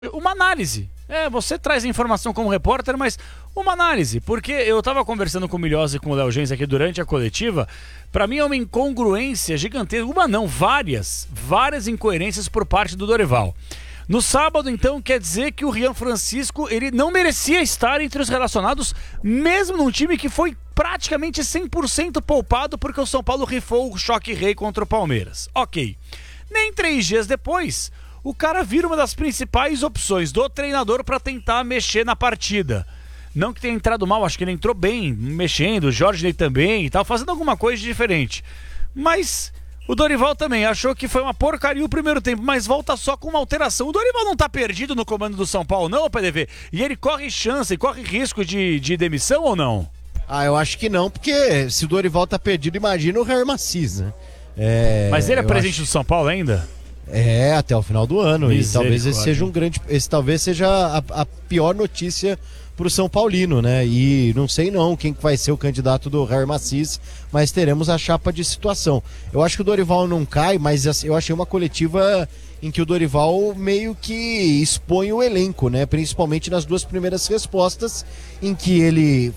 uma análise. Você traz a informação como repórter, mas uma análise. Porque eu estava conversando com o Milhosa e com o Léo Gens aqui durante a coletiva. Para mim é uma incongruência gigantesca. Uma não, várias incoerências por parte do Dorival. No sábado, então, quer dizer que o Rian Francisco ele não merecia estar entre os relacionados, mesmo num time que foi praticamente 100% poupado porque o São Paulo rifou o choque rei contra o Palmeiras. Ok. Nem 3 dias depois, o cara vira uma das principais opções do treinador para tentar mexer na partida. Não que tenha entrado mal, acho que ele entrou bem, mexendo, o Jorge também e tal, fazendo alguma coisa de diferente. Mas o Dorival também achou que foi uma porcaria o primeiro tempo, mas volta só com uma alteração. O Dorival não tá perdido no comando do São Paulo, não, PDV? E ele corre chance, corre risco de demissão ou não? Eu acho que não, porque se o Dorival tá perdido, imagina o Jair Massis, né? Mas ele é presidente do São Paulo ainda? Até o final do ano. E talvez esse seja talvez seja a pior notícia pro São Paulino, né? E não sei não quem vai ser o candidato do Jair Massis, mas teremos a chapa de situação. Eu acho que o Dorival não cai, mas eu achei uma coletiva em que o Dorival meio que expõe o elenco, né? Principalmente nas 2 primeiras respostas, em que ele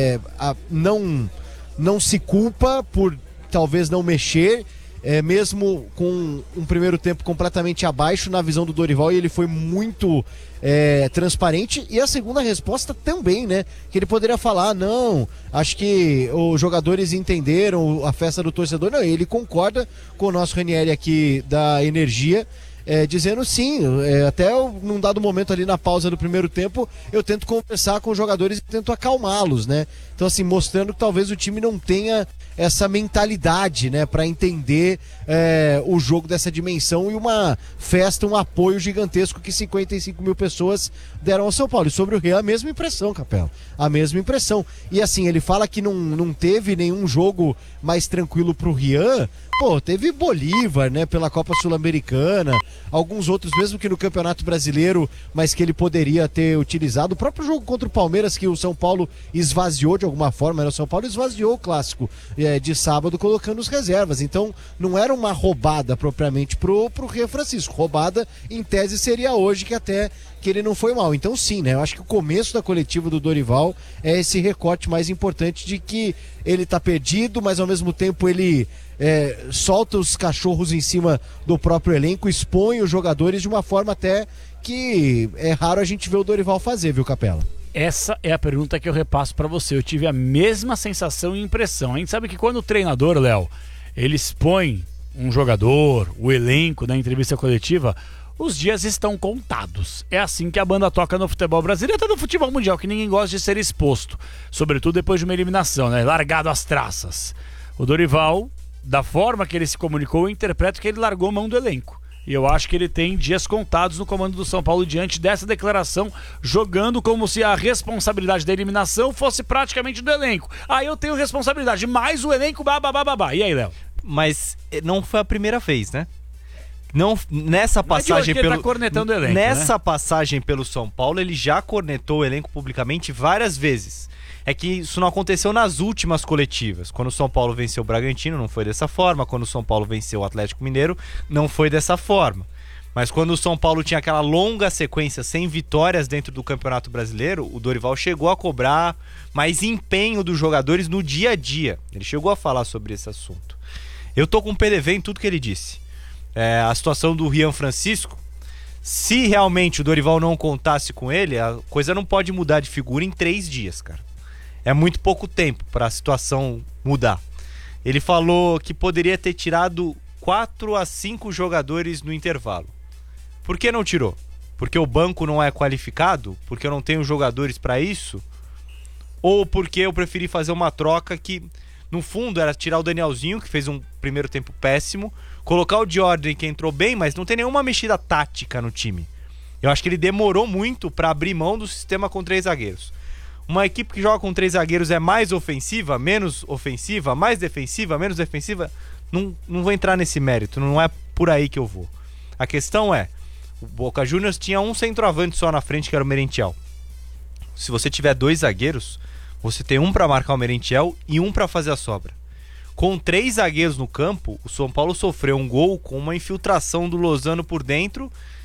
não se culpa por talvez não mexer, mesmo com um primeiro tempo completamente abaixo na visão do Dorival, e ele foi muito transparente. E a segunda resposta também, né? Que ele poderia falar, não, acho que os jogadores entenderam a festa do torcedor. Não, ele concorda com o nosso Ranieri aqui da Energia, dizendo sim, até num dado momento ali na pausa do primeiro tempo, eu tento conversar com os jogadores e tento acalmá-los, né? Então assim, mostrando que talvez o time não tenha essa mentalidade, né, para entender o jogo dessa dimensão, e uma festa, um apoio gigantesco que 55 mil pessoas deram ao São Paulo. E sobre o Rian, a mesma impressão, Capela, a mesma impressão. E assim, ele fala que não teve nenhum jogo mais tranquilo pro Rian. Teve Bolívar, né, pela Copa Sul-Americana, alguns outros, mesmo que no Campeonato Brasileiro, mas que ele poderia ter utilizado. O próprio jogo contra o Palmeiras, que o São Paulo esvaziou de alguma forma, o São Paulo esvaziou o clássico de sábado, colocando os reservas. Então, não era uma roubada propriamente pro Rian Francisco. Roubada, em tese, seria hoje, que ele não foi mal. Então, sim, né, eu acho que o começo da coletiva do Dorival é esse recorte mais importante de que ele tá perdido, mas ao mesmo tempo ele solta os cachorros em cima do próprio elenco, expõe os jogadores de uma forma até que é raro a gente ver o Dorival fazer, viu, Capela? Essa é a pergunta que eu repasso pra você. Eu tive a mesma sensação e impressão. A gente sabe que quando o treinador, Léo, ele expõe um jogador, o elenco na entrevista coletiva, os dias estão contados. É assim que a banda toca no futebol brasileiro, até no futebol mundial, que ninguém gosta de ser exposto, sobretudo depois de uma eliminação, né? Largado às traças. O Dorival, da forma que ele se comunicou, eu interpreto que ele largou mão do elenco. E eu acho que ele tem dias contados no comando do São Paulo diante dessa declaração, jogando como se a responsabilidade da eliminação fosse praticamente do elenco. Eu tenho responsabilidade, mais o elenco, babá. E aí, Léo? Mas não foi a primeira vez, né? Não, nessa passagem ele tá cornetando o elenco, nessa passagem pelo São Paulo, ele já cornetou o elenco publicamente várias vezes. É que isso não aconteceu nas últimas coletivas. Quando o São Paulo venceu o Bragantino, não foi dessa forma. Quando o São Paulo venceu o Atlético Mineiro, não foi dessa forma. Mas quando o São Paulo tinha aquela longa sequência sem vitórias dentro do Campeonato Brasileiro, o Dorival chegou a cobrar mais empenho dos jogadores no dia a dia. Ele chegou a falar sobre esse assunto. Eu tô com o PDV em tudo que ele disse. A situação do Rian Francisco, se realmente o Dorival não contasse com ele, a coisa não pode mudar de figura em 3 dias, cara. É muito pouco tempo para a situação mudar. Ele falou que poderia ter tirado 4 a 5 jogadores no intervalo. Por que não tirou? Porque o banco não é qualificado? Porque eu não tenho jogadores para isso? Ou porque eu preferi fazer uma troca que, no fundo, era tirar o Danielzinho, que fez um primeiro tempo péssimo, colocar o Jordan, que entrou bem, mas não tem nenhuma mexida tática no time. Eu acho que ele demorou muito para abrir mão do sistema com 3 zagueiros. Uma equipe que joga com 3 zagueiros é mais ofensiva, menos ofensiva, mais defensiva, menos defensiva? Não vou entrar nesse mérito, não é por aí que eu vou. A questão é, o Boca Juniors tinha um centroavante só na frente, que era o Merentiel. Se você tiver 2 zagueiros, você tem um para marcar o Merentiel e um para fazer a sobra. Com 3 zagueiros no campo, o São Paulo sofreu um gol com uma infiltração do Lozano por dentro,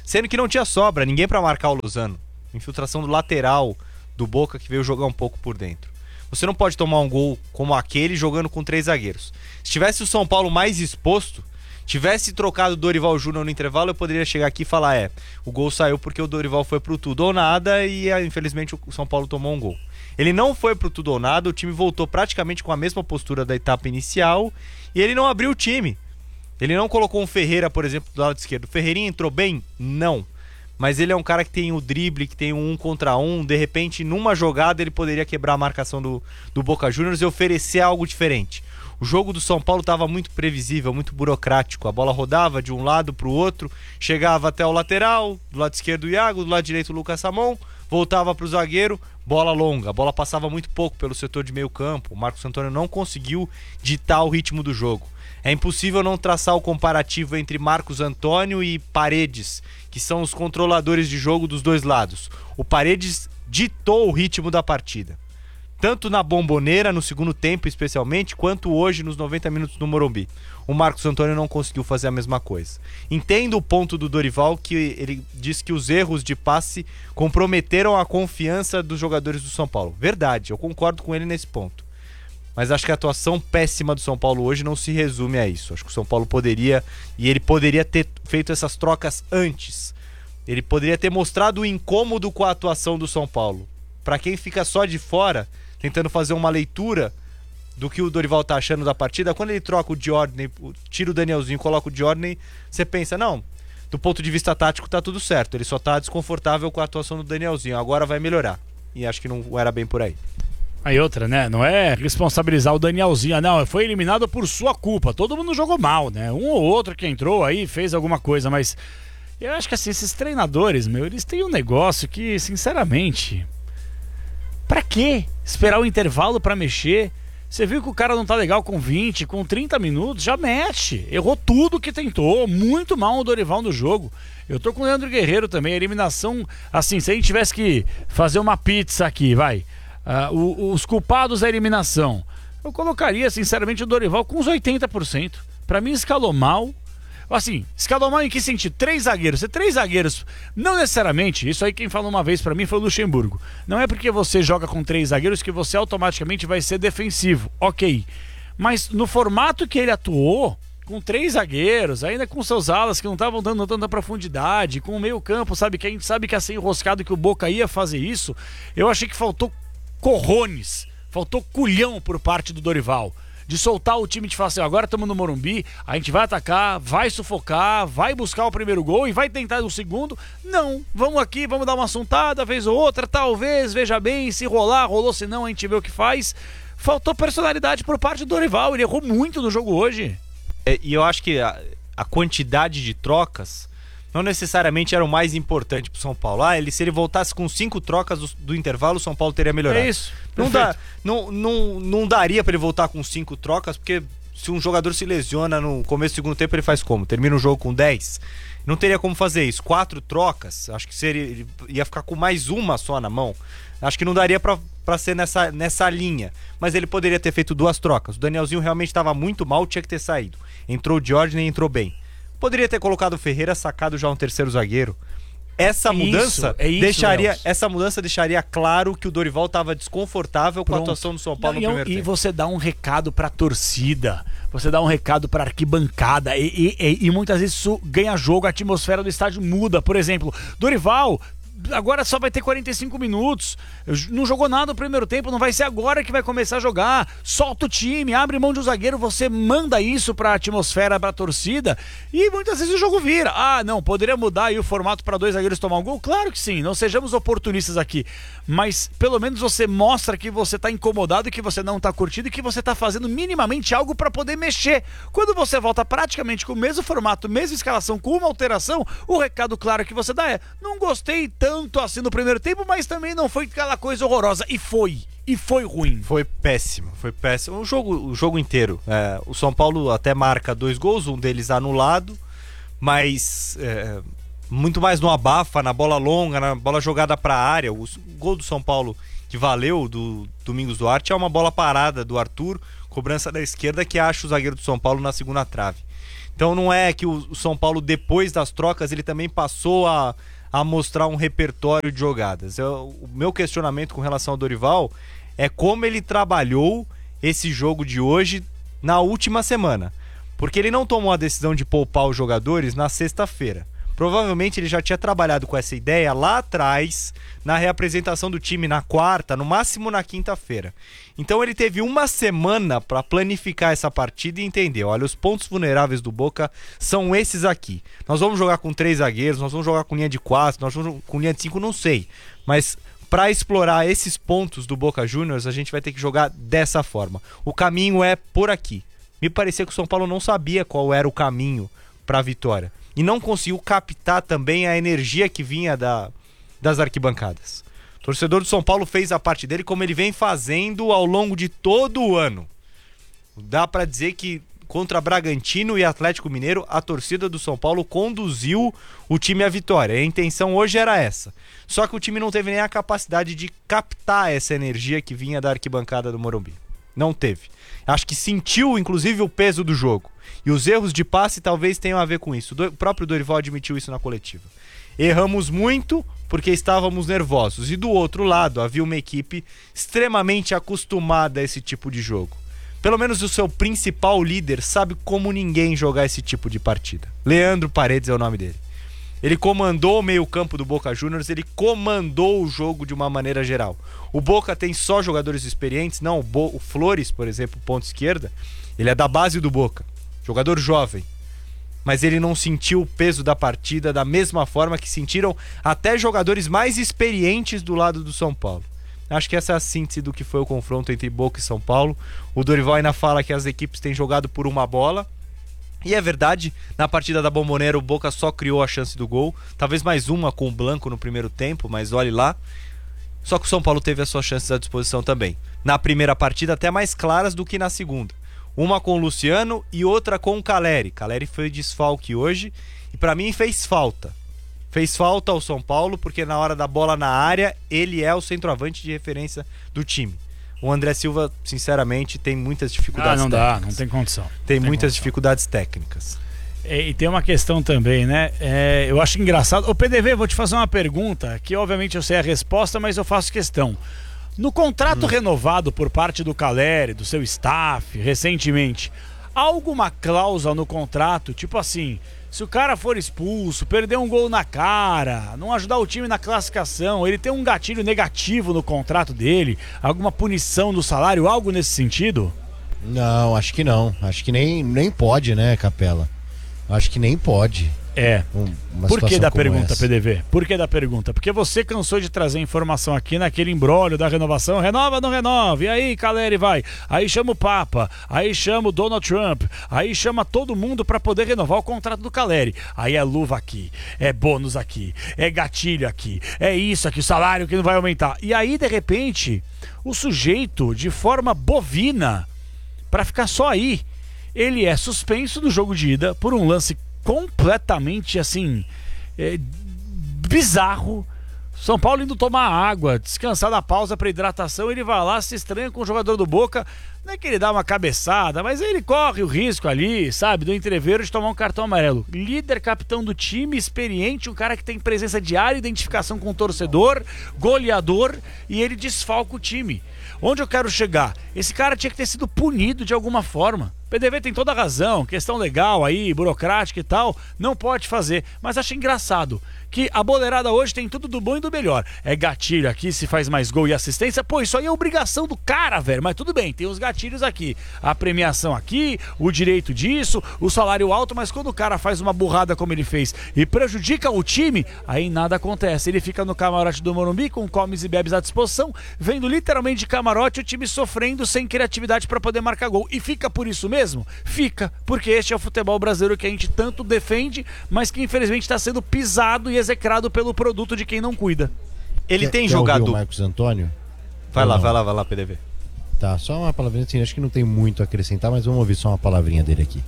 Sendo que não tinha sobra, ninguém para marcar o Lozano. Infiltração do lateral do Boca que veio jogar um pouco por dentro. Você não pode tomar um gol como aquele jogando com 3 zagueiros. Se tivesse o São Paulo mais exposto, tivesse trocado o Dorival Júnior no intervalo, eu poderia chegar aqui e falar, o gol saiu porque o Dorival foi pro tudo ou nada e infelizmente o São Paulo tomou um gol. Ele não foi pro tudo ou nada, o time voltou praticamente com a mesma postura da etapa inicial e ele não abriu o time. Ele não colocou um Ferreira, por exemplo, do lado esquerdo. O Ferreirinha entrou bem? Não. Mas ele é um cara que tem o drible, que tem um contra um. De repente, numa jogada, ele poderia quebrar a marcação do Boca Juniors e oferecer algo diferente. O jogo do São Paulo estava muito previsível, muito burocrático. A bola rodava de um lado para o outro, chegava até o lateral, do lado esquerdo o Iago, do lado direito o Lucas Samon, voltava para o zagueiro, bola longa. A bola passava muito pouco pelo setor de meio campo. O Marcos Antônio não conseguiu ditar o ritmo do jogo. É impossível não traçar o comparativo entre Marcos Antônio e Paredes, que são os controladores de jogo dos dois lados. O Paredes ditou o ritmo da partida, tanto na Bombonera, no segundo tempo especialmente, quanto hoje nos 90 minutos no Morumbi. O Marcos Antônio não conseguiu fazer a mesma coisa. Entendo o ponto do Dorival, que ele diz que os erros de passe comprometeram a confiança dos jogadores do São Paulo. Verdade, eu concordo com ele nesse ponto. Mas acho que a atuação péssima do São Paulo hoje não se resume a isso. Acho que o São Paulo poderia ter feito essas trocas antes. Ele poderia ter mostrado o incômodo com a atuação do São Paulo. Para quem fica só de fora, tentando fazer uma leitura do que o Dorival tá achando da partida, quando ele troca o Diordney, tira o Danielzinho e coloca o Diordney, você pensa, não, do ponto de vista tático tá tudo certo, ele só tá desconfortável com a atuação do Danielzinho, agora vai melhorar. E acho que não era bem por aí. Aí outra, né? Não é responsabilizar o Danielzinho, não, foi eliminado por sua culpa. Todo mundo jogou mal, né? Um ou outro que entrou aí fez alguma coisa, mas eu acho que assim, esses treinadores, eles têm um negócio que, sinceramente, pra quê? Esperar o intervalo pra mexer? Você viu que o cara não tá legal com 20, com 30 minutos, já mexe. Errou tudo que tentou, muito mal o Dorival no jogo. Eu tô com o Leandro Guerreiro também, a eliminação, assim, se a gente tivesse que fazer uma pizza aqui, vai... os culpados da eliminação, eu colocaria sinceramente o Dorival com uns 80%. Pra mim escalou mal. Assim, escalou mal em que sentido? 3 zagueiros. Ser 3 zagueiros, não necessariamente, isso aí quem falou uma vez pra mim foi o Luxemburgo. Não é porque você joga com 3 zagueiros que você automaticamente vai ser defensivo. Ok. Mas no formato que ele atuou, com 3 zagueiros, ainda com seus alas que não estavam dando tanta profundidade, com o meio campo, sabe, que a gente sabe que é ser enroscado que o Boca ia fazer isso, eu achei que faltou corrones, faltou culhão por parte do Dorival, de soltar o time, de falar assim, agora estamos no Morumbi, a gente vai atacar, vai sufocar, vai buscar o primeiro gol e vai tentar o segundo. Não, vamos aqui, vamos dar uma assuntada, vez ou outra, talvez, veja bem, se rolar, rolou, se não a gente vê o que faz. Faltou personalidade por parte do Dorival, ele errou muito no jogo hoje. E eu acho que a quantidade de trocas não necessariamente era o mais importante pro São Paulo. Se ele voltasse com 5 trocas do intervalo, o São Paulo teria melhorado. É isso. Não daria para ele voltar com 5 trocas, porque se um jogador se lesiona no começo do segundo tempo, ele faz como? Termina o jogo com 10? Não teria como fazer isso. 4 trocas, acho que ele ia ficar com mais uma só na mão. Acho que não daria pra ser nessa linha. Mas ele poderia ter feito 2 trocas. O Danielzinho realmente estava muito mal, tinha que ter saído. Entrou o Diordney e entrou bem. Poderia ter colocado o Ferreira, sacado já um terceiro zagueiro. Essa mudança deixaria claro que o Dorival estava desconfortável com a atuação do São Paulo no primeiro tempo. E você dá um recado pra torcida, você dá um recado pra arquibancada, e muitas vezes isso ganha jogo, a atmosfera do estádio muda. Por exemplo, Dorival agora só vai ter 45 minutos, não jogou nada no primeiro tempo, não vai ser agora que vai começar a jogar, solta o time, abre mão de um zagueiro, você manda isso pra atmosfera, pra torcida, e muitas vezes o jogo vira. Não, poderia mudar aí o formato pra 2 zagueiros tomar um gol? Claro que sim, não sejamos oportunistas aqui, mas pelo menos você mostra que você tá incomodado, que você não tá curtindo e que você tá fazendo minimamente algo pra poder mexer. Quando você volta praticamente com o mesmo formato, mesma escalação, com uma alteração, o recado claro que você dá é: não gostei tanto assim no primeiro tempo, mas também não foi aquela coisa horrorosa. E foi ruim. Foi péssimo. O jogo inteiro. O São Paulo até marca 2 gols, um deles anulado, mas muito mais no abafa, na bola longa, na bola jogada pra área. O gol do São Paulo que valeu do Domingos Duarte é uma bola parada do Arthur, cobrança da esquerda, que acha o zagueiro do São Paulo na segunda trave. Então não é que o São Paulo, depois das trocas, ele também passou a mostrar um repertório de jogadas. O meu questionamento com relação ao Dorival é como ele trabalhou esse jogo de hoje na última semana. Porque ele não tomou a decisão de poupar os jogadores na sexta-feira. Provavelmente ele já tinha trabalhado com essa ideia lá atrás, na reapresentação do time na quarta, no máximo na quinta-feira. Então ele teve uma semana para planificar essa partida e entender, olha, os pontos vulneráveis do Boca são esses aqui. Nós vamos jogar com 3 zagueiros, nós vamos jogar com linha de 4, nós vamos com linha de 5, não sei. Mas para explorar esses pontos do Boca Juniors, a gente vai ter que jogar dessa forma. O caminho é por aqui. Me parecia que o São Paulo não sabia qual era o caminho para a vitória. E não conseguiu captar também a energia que vinha das arquibancadas. O torcedor do São Paulo fez a parte dele como ele vem fazendo ao longo de todo o ano. Dá para dizer que contra Bragantino e Atlético Mineiro, a torcida do São Paulo conduziu o time à vitória. A intenção hoje era essa. Só que o time não teve nem a capacidade de captar essa energia que vinha da arquibancada do Morumbi. Não teve. Acho que sentiu, inclusive, o peso do jogo. E os erros de passe talvez tenham a ver com isso. O próprio Dorival admitiu isso na coletiva. Erramos muito porque estávamos nervosos. E do outro lado, havia uma equipe extremamente acostumada a esse tipo de jogo. Pelo menos o seu principal líder sabe como ninguém jogar esse tipo de partida. Leandro Paredes é o nome dele. Ele comandou o meio-campo do Boca Juniors, ele comandou o jogo de uma maneira geral. O Boca tem só jogadores experientes? Não, o Flores, por exemplo, ponto esquerda, ele é da base do Boca, jogador jovem. Mas ele não sentiu o peso da partida da mesma forma que sentiram até jogadores mais experientes do lado do São Paulo. Acho que essa é a síntese do que foi o confronto entre Boca e São Paulo. O Dorival ainda fala que as equipes têm jogado por uma bola. E é verdade, na partida da Bombonera o Boca só criou a chance do gol. Talvez mais uma com o Blanco no primeiro tempo, mas olhe lá. Só que o São Paulo teve as suas chances à disposição também. Na primeira partida até mais claras do que na segunda. Uma com o Luciano e outra com o Caleri. Caleri foi desfalque hoje e pra mim fez falta. Fez falta ao São Paulo porque na hora da bola na área ele é o centroavante de referência do time. O André Silva, sinceramente, tem muitas dificuldades técnicas. Não tem condição. Tem muitas dificuldades técnicas. E tem uma questão também, né? Eu acho engraçado. Ô PDV, vou te fazer uma pergunta, que obviamente eu sei a resposta, mas eu faço questão. No contrato renovado por parte do Caleri, do seu staff, recentemente, há alguma cláusula no contrato, tipo assim, se o cara for expulso, perder um gol na cara, não ajudar o time na classificação, ele tem um gatilho negativo no contrato dele, alguma punição do salário, algo nesse sentido? Não, acho que não. Acho que nem pode, né, Capela? Acho que nem pode. Por que da pergunta, PDV? Por que da pergunta? Porque você cansou de trazer informação aqui naquele imbróglio da renovação. Renova, não renova. E aí, Caleri vai. Aí chama o Papa. Aí chama o Donald Trump. Aí chama todo mundo pra poder renovar o contrato do Caleri. Aí é luva aqui. É bônus aqui. É gatilho aqui. É isso aqui. O salário que não vai aumentar. E aí, de repente, o sujeito, de forma bovina, pra ficar só aí, ele é suspenso do jogo de ida por um lance completamente assim bizarro. São Paulo indo tomar água, descansar da pausa para hidratação, ele vai lá, se estranha com o jogador do Boca, não é que ele dá uma cabeçada, mas ele corre o risco ali, sabe, do entreveiro de tomar um cartão amarelo. Líder, capitão do time, experiente, um cara que tem presença diária, identificação com o torcedor, goleador, e ele desfalca o time. Onde eu quero chegar? Esse cara tinha que ter sido punido de alguma forma. PDV tem toda a razão, questão legal aí, burocrática e tal, não pode fazer. Mas acho engraçado que a boleirada hoje tem tudo do bom e do melhor. É gatilho aqui, se faz mais gol e assistência. Pô, isso aí é obrigação do cara, velho. Mas tudo bem, tem os gatilhos aqui. A premiação aqui, o direito disso, o salário alto. Mas quando o cara faz uma burrada como ele fez e prejudica o time, aí nada acontece. Ele fica no camarote do Morumbi com comes e bebes à disposição, vendo literalmente de camarote o time sofrendo sem criatividade para poder marcar gol. E fica por isso mesmo? Fica, porque este é o futebol brasileiro que a gente tanto defende, mas que infelizmente está sendo pisado e execrado pelo produto de quem não cuida. Ele tem jogado o Marcos Antônio? Vai lá, PDV. Tá, só uma palavrinha assim, acho que não tem muito a acrescentar, mas vamos ouvir só uma palavrinha dele aqui.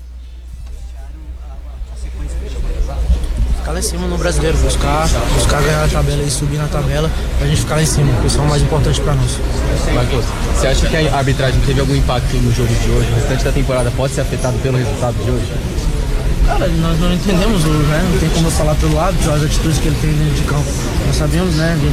Ficar lá em cima no brasileiro, buscar ganhar a tabela e subir na tabela pra gente ficar lá em cima, que isso é o mais importante pra nós. Marcos, você acha que a arbitragem teve algum impacto no jogo de hoje? O restante da temporada pode ser afetado pelo resultado de hoje? Cara, nós não entendemos, né? Não tem como eu falar pelo árbitro, as atitudes que ele tem dentro de campo. Nós sabemos, né?